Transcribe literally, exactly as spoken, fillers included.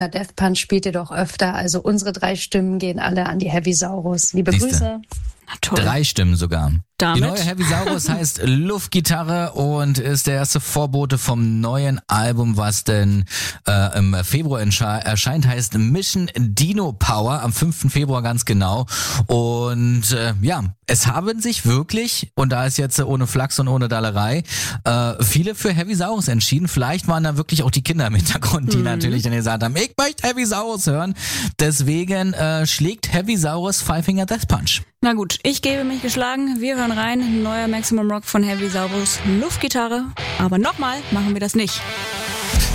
Ja, Death Punch spielt ihr doch öfter, also unsere drei Stimmen gehen alle an die Heavisaurus. Liebe Siehste. Grüße. Na toll. Drei Stimmen sogar. Damit? Die neue Heavisaurus heißt Luftgitarre und ist der erste Vorbote vom neuen Album, was denn äh, im Februar entsche- erscheint, heißt Mission Dino Power, am fünften Februar ganz genau. Und äh, ja, es haben sich wirklich, und da ist jetzt äh, ohne Flachs und ohne Dallerei, äh, viele für Heavisaurus entschieden. Vielleicht waren da wirklich auch die Kinder im Hintergrund, die Mhm. natürlich dann gesagt haben, ich möchte Heavisaurus hören. Deswegen äh, schlägt Heavisaurus Five Finger Death Punch. Na gut, ich gebe mich geschlagen. Wir hören rein. Neuer Maximum Rock von Heavisaurus. Luftgitarre. Aber nochmal machen wir das nicht.